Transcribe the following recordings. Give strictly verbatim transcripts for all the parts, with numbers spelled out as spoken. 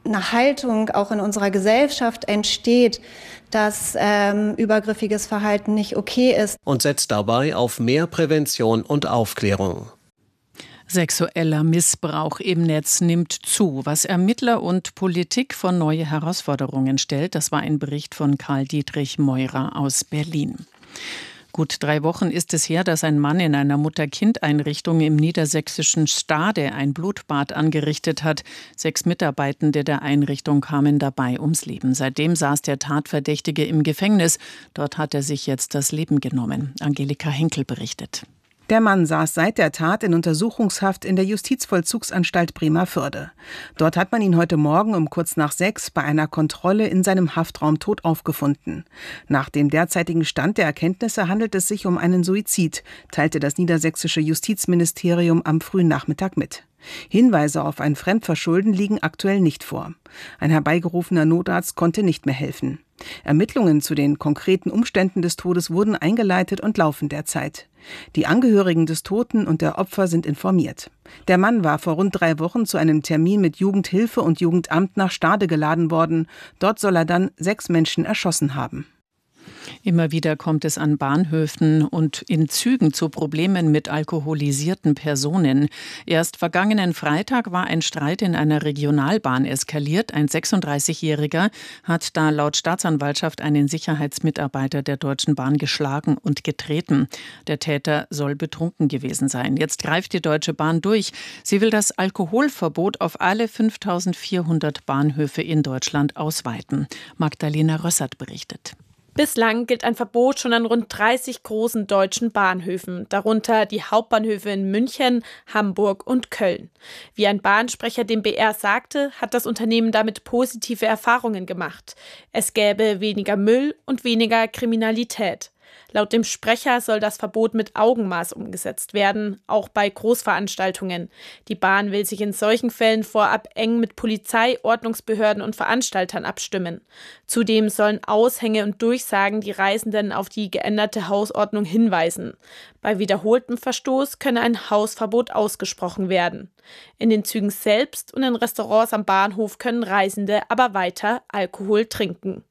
eine Haltung auch in unserer Gesellschaft entsteht, dass ähm, übergriffiges Verhalten nicht okay ist. Und setzt dabei auf mehr Prävention und Aufklärung. Sexueller Missbrauch im Netz nimmt zu. Was Ermittler und Politik vor neue Herausforderungen stellt, das war ein Bericht von Karl-Dietrich Meurer aus Berlin. Gut drei Wochen ist es her, dass ein Mann in einer Mutter-Kind-Einrichtung im niedersächsischen Stade ein Blutbad angerichtet hat. Sechs Mitarbeitende der Einrichtung kamen dabei ums Leben. Seitdem saß der Tatverdächtige im Gefängnis. Dort hat er sich jetzt das Leben genommen. Angelika Henkel berichtet. Der Mann saß seit der Tat in Untersuchungshaft in der Justizvollzugsanstalt Bremervörde. Dort hat man ihn heute Morgen um kurz nach sechs bei einer Kontrolle in seinem Haftraum tot aufgefunden. Nach dem derzeitigen Stand der Erkenntnisse handelt es sich um einen Suizid, teilte das niedersächsische Justizministerium am frühen Nachmittag mit. Hinweise auf ein Fremdverschulden liegen aktuell nicht vor. Ein herbeigerufener Notarzt konnte nicht mehr helfen. Ermittlungen zu den konkreten Umständen des Todes wurden eingeleitet und laufen derzeit. Die Angehörigen des Toten und der Opfer sind informiert. Der Mann war vor rund drei Wochen zu einem Termin mit Jugendhilfe und Jugendamt nach Stade geladen worden. Dort soll er dann sechs Menschen erschossen haben. Immer wieder kommt es an Bahnhöfen und in Zügen zu Problemen mit alkoholisierten Personen. Erst vergangenen Freitag war ein Streit in einer Regionalbahn eskaliert. Ein sechsunddreißigjähriger hat da laut Staatsanwaltschaft einen Sicherheitsmitarbeiter der Deutschen Bahn geschlagen und getreten. Der Täter soll betrunken gewesen sein. Jetzt greift die Deutsche Bahn durch. Sie will das Alkoholverbot auf alle fünftausendvierhundert Bahnhöfe in Deutschland ausweiten. Magdalena Rössert berichtet. Bislang gilt ein Verbot schon an rund dreißig großen deutschen Bahnhöfen, darunter die Hauptbahnhöfe in München, Hamburg und Köln. Wie ein Bahnsprecher dem B R sagte, hat das Unternehmen damit positive Erfahrungen gemacht. Es gäbe weniger Müll und weniger Kriminalität. Laut dem Sprecher soll das Verbot mit Augenmaß umgesetzt werden, auch bei Großveranstaltungen. Die Bahn will sich in solchen Fällen vorab eng mit Polizei, Ordnungsbehörden und Veranstaltern abstimmen. Zudem sollen Aushänge und Durchsagen die Reisenden auf die geänderte Hausordnung hinweisen. Bei wiederholtem Verstoß könne ein Hausverbot ausgesprochen werden. In den Zügen selbst und in Restaurants am Bahnhof können Reisende aber weiter Alkohol trinken.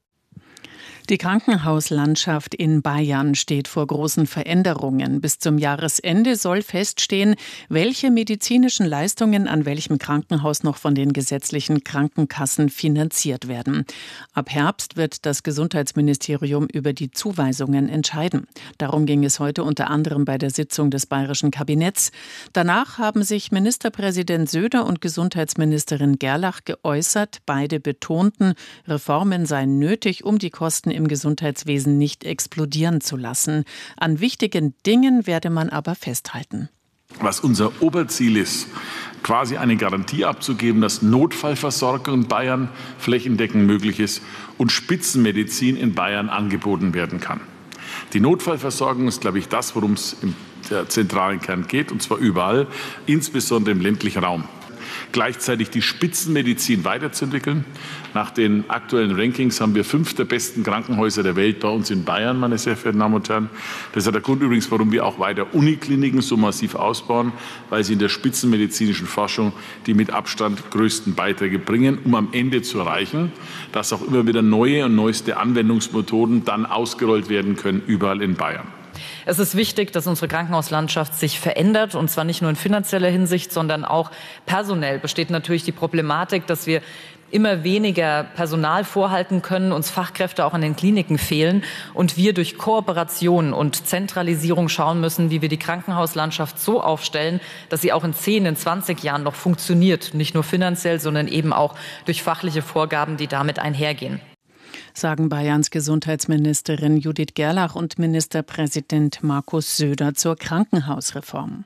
Die Krankenhauslandschaft in Bayern steht vor großen Veränderungen. Bis zum Jahresende soll feststehen, welche medizinischen Leistungen an welchem Krankenhaus noch von den gesetzlichen Krankenkassen finanziert werden. Ab Herbst wird das Gesundheitsministerium über die Zuweisungen entscheiden. Darum ging es heute unter anderem bei der Sitzung des bayerischen Kabinetts. Danach haben sich Ministerpräsident Söder und Gesundheitsministerin Gerlach geäußert. Beide betonten, Reformen seien nötig, um die Kosten im Gesundheitswesen nicht explodieren zu lassen. An wichtigen Dingen werde man aber festhalten. Was unser Oberziel ist, quasi eine Garantie abzugeben, dass Notfallversorgung in Bayern flächendeckend möglich ist und Spitzenmedizin in Bayern angeboten werden kann. Die Notfallversorgung ist, glaube ich, das, worum es im zentralen Kern geht, und zwar überall, insbesondere im ländlichen Raum. Gleichzeitig die Spitzenmedizin weiterzuentwickeln. Nach den aktuellen Rankings haben wir fünf der besten Krankenhäuser der Welt bei uns in Bayern, meine sehr verehrten Damen und Herren. Das ist der Grund übrigens, warum wir auch weiter Unikliniken so massiv ausbauen, weil sie in der spitzenmedizinischen Forschung die mit Abstand größten Beiträge bringen, um am Ende zu erreichen, dass auch immer wieder neue und neueste Anwendungsmethoden dann ausgerollt werden können, überall in Bayern. Es ist wichtig, dass unsere Krankenhauslandschaft sich verändert, und zwar nicht nur in finanzieller Hinsicht, sondern auch personell. Besteht natürlich die Problematik, dass wir immer weniger Personal vorhalten können, uns Fachkräfte auch an den Kliniken fehlen und wir durch Kooperation und Zentralisierung schauen müssen, wie wir die Krankenhauslandschaft so aufstellen, dass sie auch in zehn, in zwanzig Jahren noch funktioniert, nicht nur finanziell, sondern eben auch durch fachliche Vorgaben, die damit einhergehen. Sagen Bayerns Gesundheitsministerin Judith Gerlach und Ministerpräsident Markus Söder zur Krankenhausreform.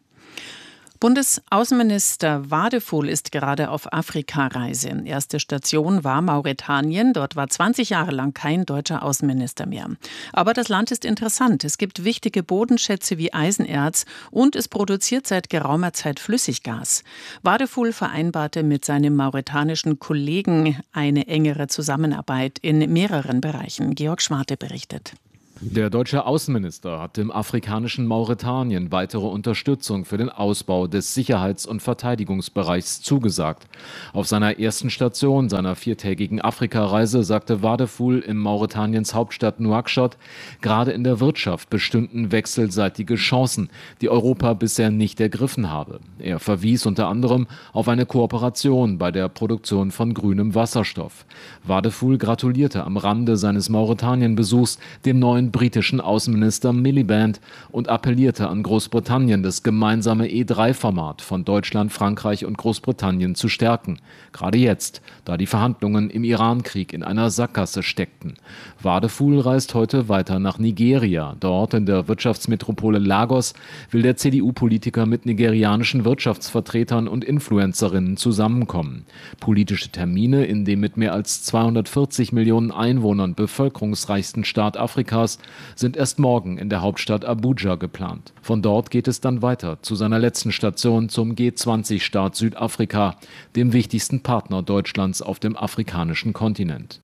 Bundesaußenminister Wadefuhl ist gerade auf Afrikareise. Erste Station war Mauretanien. Dort war zwanzig Jahre lang kein deutscher Außenminister mehr. Aber das Land ist interessant. Es gibt wichtige Bodenschätze wie Eisenerz und es produziert seit geraumer Zeit Flüssiggas. Wadefuhl vereinbarte mit seinem mauretanischen Kollegen eine engere Zusammenarbeit in mehreren Bereichen. Georg Schwarte berichtet. Der deutsche Außenminister hat dem afrikanischen Mauretanien weitere Unterstützung für den Ausbau des Sicherheits- und Verteidigungsbereichs zugesagt. Auf seiner ersten Station seiner viertägigen Afrikareise sagte Wadeful in Mauretaniens Hauptstadt Nouakchott, gerade in der Wirtschaft bestünden wechselseitige Chancen, die Europa bisher nicht ergriffen habe. Er verwies unter anderem auf eine Kooperation bei der Produktion von grünem Wasserstoff. Wadeful gratulierte am Rande seines Mauretanien-Besuchs dem neuen britischen Außenminister Miliband und appellierte an Großbritannien, das gemeinsame E drei Format von Deutschland, Frankreich und Großbritannien zu stärken. Gerade jetzt, da die Verhandlungen im Iran-Krieg in einer Sackgasse steckten. Wadeful reist heute weiter nach Nigeria. Dort in der Wirtschaftsmetropole Lagos will der C D U-Politiker mit nigerianischen Wirtschaftsvertretern und Influencerinnen zusammenkommen. Politische Termine in dem mit mehr als zweihundertvierzig Millionen Einwohnern bevölkerungsreichsten Staat Afrikas sind erst morgen in der Hauptstadt Abuja geplant. Von dort geht es dann weiter zu seiner letzten Station zum G zwanzig-Staat Südafrika, dem wichtigsten Partner Deutschlands auf dem afrikanischen Kontinent.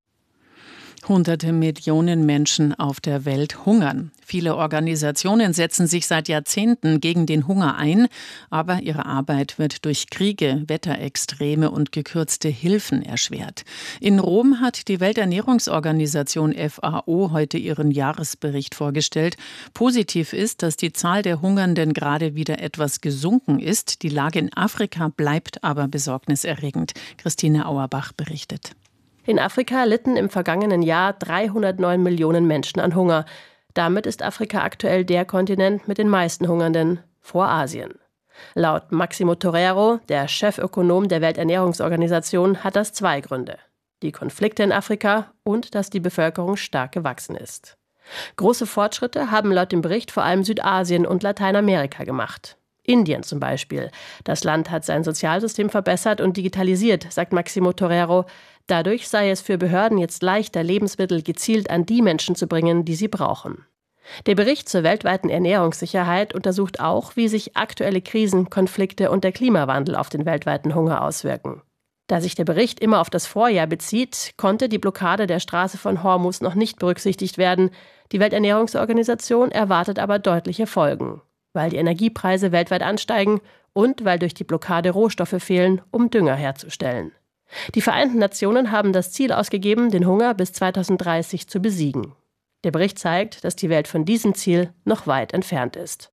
Hunderte Millionen Menschen auf der Welt hungern. Viele Organisationen setzen sich seit Jahrzehnten gegen den Hunger ein, aber ihre Arbeit wird durch Kriege, Wetterextreme und gekürzte Hilfen erschwert. In Rom hat die Welternährungsorganisation F A O heute ihren Jahresbericht vorgestellt. Positiv ist, dass die Zahl der Hungernden gerade wieder etwas gesunken ist. Die Lage in Afrika bleibt aber besorgniserregend. Christine Auerbach berichtet. In Afrika litten im vergangenen Jahr dreihundertneun Millionen Menschen an Hunger. Damit ist Afrika aktuell der Kontinent mit den meisten Hungernden, vor Asien. Laut Maximo Torero, der Chefökonom der Welternährungsorganisation, hat das zwei Gründe: die Konflikte in Afrika und dass die Bevölkerung stark gewachsen ist. Große Fortschritte haben laut dem Bericht vor allem Südasien und Lateinamerika gemacht. Indien zum Beispiel. Das Land hat sein Sozialsystem verbessert und digitalisiert, sagt Maximo Torero. Dadurch sei es für Behörden jetzt leichter, Lebensmittel gezielt an die Menschen zu bringen, die sie brauchen. Der Bericht zur weltweiten Ernährungssicherheit untersucht auch, wie sich aktuelle Krisen, Konflikte und der Klimawandel auf den weltweiten Hunger auswirken. Da sich der Bericht immer auf das Vorjahr bezieht, konnte die Blockade der Straße von Hormuz noch nicht berücksichtigt werden. Die Welternährungsorganisation erwartet aber deutliche Folgen, weil die Energiepreise weltweit ansteigen und weil durch die Blockade Rohstoffe fehlen, um Dünger herzustellen. Die Vereinten Nationen haben das Ziel ausgegeben, den Hunger bis zweitausenddreißig zu besiegen. Der Bericht zeigt, dass die Welt von diesem Ziel noch weit entfernt ist.